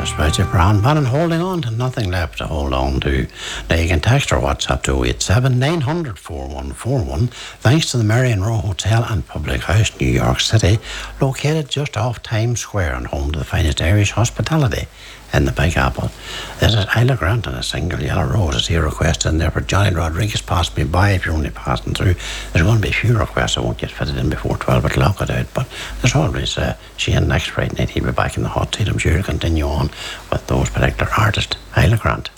Roger Brown Man and holding on to nothing left to hold on to. Now you can text or WhatsApp to 087 900 4141 thanks to the Marion Row Hotel and Public House, New York City, located just off Times Square and home to the finest Irish hospitality in the Big Apple. This is Isla Grant and a single yellow rose. I see a request in there for Johnny Rodriguez. Pass me by if you're only passing through. There's going to be a few requests. I won't get fitted in before 12 o'clock, I doubt, but there's always Shane next Friday night. He'll be back in the hot seat. I'm sure to continue on with those particular artists. Isla Grant.